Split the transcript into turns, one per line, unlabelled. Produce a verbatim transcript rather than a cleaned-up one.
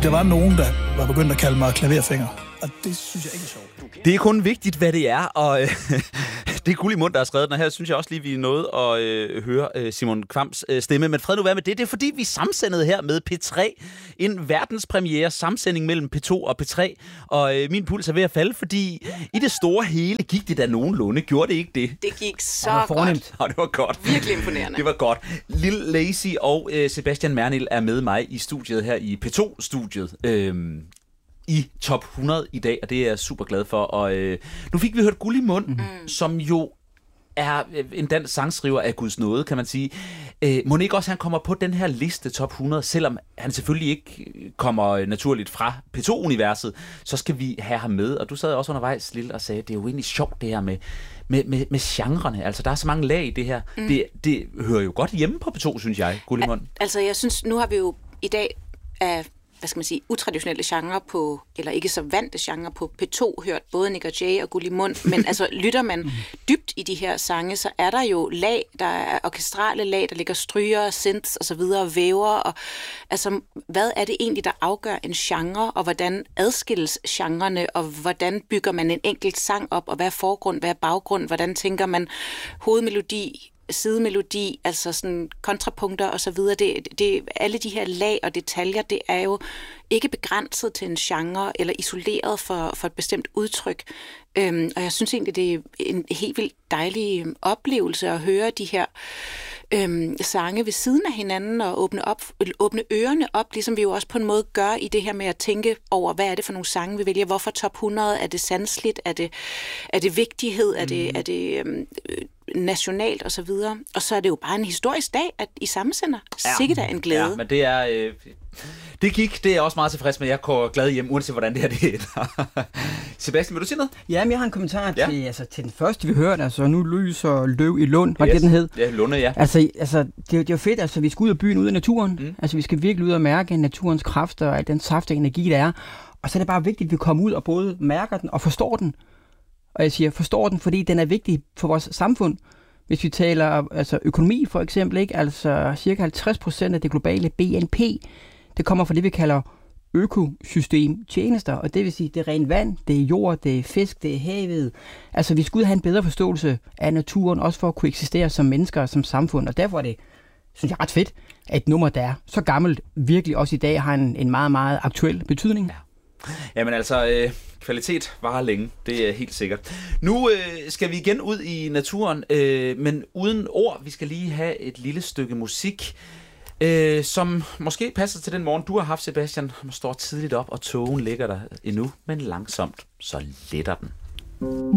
der var nogen, der var begyndt at kalde mig klaverfinger. Og det synes jeg ikke er sjovt.
Det er kun vigtigt, hvad det er, og øh, det er Guld i Mund, der har skrevet den, og her synes jeg også lige, vi er nået at øh, høre øh, Simon Kvams øh, stemme. Men fred nu være med det. Det er fordi, vi samsendede her med P tre. En verdenspremiere samsending mellem P to og P tre. Og øh, min puls er ved at falde, fordi i det store hele gik det da nogenlunde. Gjorde det ikke det?
Det gik så det godt.
Og det var godt.
Virkelig imponerende.
Det var godt. Lille Lazy og øh, Sebastian Mernil er med mig i studiet her i P to-studiet. Øh, i top hundrede i dag, og det er jeg super glad for. Og øh, nu fik vi hørt Guld i Mund, mm. som jo er en dansk sangskriver af Guds nåde, kan man sige. Øh, må ikke også han kommer på den her liste top hundrede, selvom han selvfølgelig ikke kommer naturligt fra P to-universet, så skal vi have ham med. Og du sad også undervejs, Lille, og sagde, det er jo egentlig sjovt det her med, med, med, med genrerne. Altså, der er så mange lag i det her. Mm. Det, det hører jo godt hjemme på P to, synes jeg, Guld i Mund.
Altså, jeg synes, nu har vi jo i dag af hvad skal man sige, utraditionelle genre på, eller ikke så vante genre på P to, hørt både Nik og Jay og Guld i Mund, men altså lytter man dybt i de her sange, så er der jo lag, der er orkestrale lag, der ligger stryger, synths og så videre, væver, og altså, hvad er det egentlig, der afgør en genre, og hvordan adskilles genrerne, og hvordan bygger man en enkelt sang op, og hvad er forgrund, hvad er baggrund, hvordan tænker man hovedmelodi, sidemelodi, altså sådan kontrapunkter og så videre. Det, det, alle de her lag og detaljer, det er jo ikke begrænset til en genre eller isoleret for, for et bestemt udtryk. Øhm, og jeg synes egentlig, det er en helt vildt dejlig oplevelse at høre de her øhm, sange ved siden af hinanden og åbne, op, åbne ørerne op, ligesom vi jo også på en måde gør i det her med at tænke over, hvad er det for nogle sange, vi vælger? Hvorfor top hundrede? Er det sandsligt? Er det, er det vigtighed? Er det, mm. er det øhm, nationalt og så videre. Og så er det jo bare en historisk dag, at I sammensender. Ja. Sikkert er en glæde.
Ja, men det er... Øh, det gik, det er jeg også meget tilfreds med. Jeg går glad hjem, uanset hvordan det her det er. Sebastian, vil du sige noget?
Jamen, jeg har en kommentar ja. til, altså, til den første, vi hørte. Altså, nu lyser løv i Lund. Hvad yes. det, den hed?
Ja, Lunde, ja.
Altså, altså det, det er jo fedt. Altså, vi skal ud af byen, ud af naturen. Mm. Altså, vi skal virkelig ud og mærke naturens kræfter og al den saft og energi, der er. Og så er det bare vigtigt, at vi kommer ud og både mærker den og forstår den. Og jeg siger, forstår den, fordi den er vigtig for vores samfund. Hvis vi taler altså økonomi for eksempel, ikke? Altså cirka halvtreds procent af det globale B N P, det kommer fra det, vi kalder økosystemtjenester, og det vil sige, det er rent vand, det er jord, det er fisk, det er havet. Altså vi skulle have en bedre forståelse af naturen, også for at kunne eksistere som mennesker og som samfund, og derfor er det, synes jeg, ret fedt, at et nummer, der er så gammelt, virkelig også i dag har en, en meget, meget aktuel betydning.
Ja. Jamen altså, øh, kvalitet varer længe, det er helt sikkert. Nu øh, skal vi igen ud i naturen, øh, men uden ord. Vi skal lige have et lille stykke musik, øh, som måske passer til den morgen, du har haft, Sebastian. Man står tidligt op, og togen ligger der endnu, men langsomt, så letter den.